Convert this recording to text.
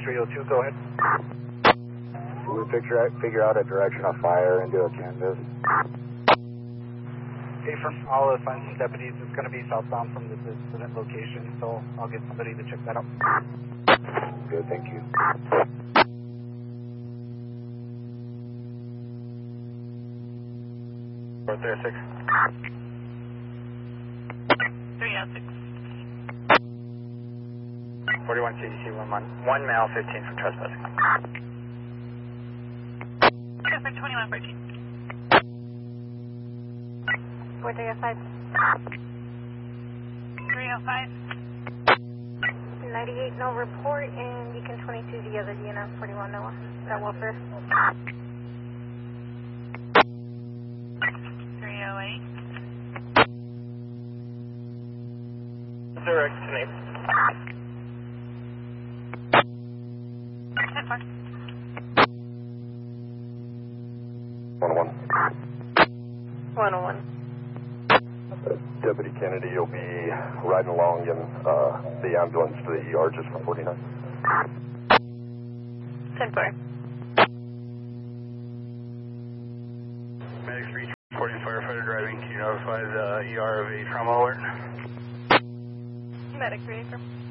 302, go ahead. Can we figure out a direction of fire and do a canvas? Okay, from I'll assign some deputies. It's going to be southbound from this incident location, so I'll get somebody to check that out. Good, thank you. Four 306. 306. 41 CDC 1 male 15 from trespassing. Traffic 2114. 4305. 305. 98, no report, and Beacon 22, the other DNR 41 Noah. That welfare. 308. Direct to name. 10-4. 101. 101. Deputy Kennedy, you'll be riding along in the ambulance to the ER just for 49. 10-4. Medics reporting firefighter driving. Can you notify the ER of a trauma alert? Medic 3 acre.